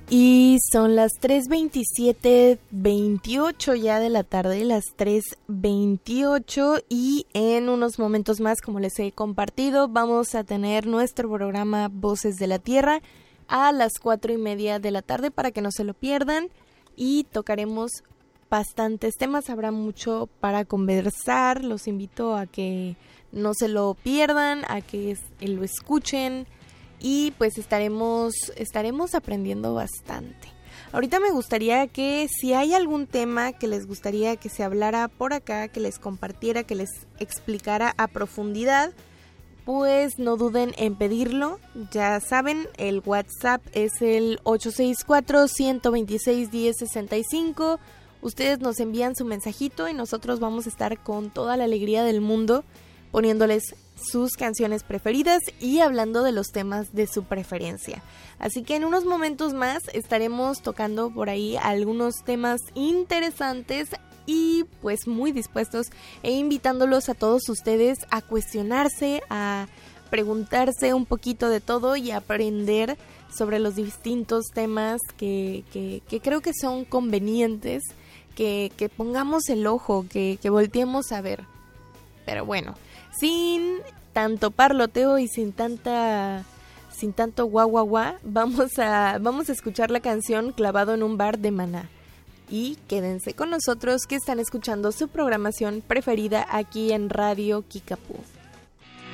Y son las 3:27:28 ya de la tarde, las 3:28, y en unos momentos más, como les he compartido, vamos a tener nuestro programa Voces de la Tierra a las 4:30 de la tarde para que no se lo pierdan, y tocaremos bastantes temas, habrá mucho para conversar. Los invito a que no se lo pierdan, a que lo escuchen. Y pues estaremos aprendiendo bastante. Ahorita me gustaría que si hay algún tema que les gustaría que se hablara por acá, que les compartiera, que les explicara a profundidad, pues no duden en pedirlo. Ya saben, el WhatsApp es el 864-126-1065. Ustedes nos envían su mensajito y nosotros vamos a estar con toda la alegría del mundo poniéndoles sus canciones preferidas y hablando de los temas de su preferencia. Así que en unos momentos más estaremos tocando por ahí algunos temas interesantes y pues muy dispuestos e invitándolos a todos ustedes a cuestionarse, a preguntarse un poquito de todo y a aprender sobre los distintos temas que creo que son convenientes, que pongamos el ojo, que volteemos a ver. Pero bueno, sin tanto parloteo y sin tanto guau, vamos a escuchar la canción Clavado en un bar de Maná. Y quédense con nosotros que están escuchando su programación preferida aquí en Radio Kickapoo.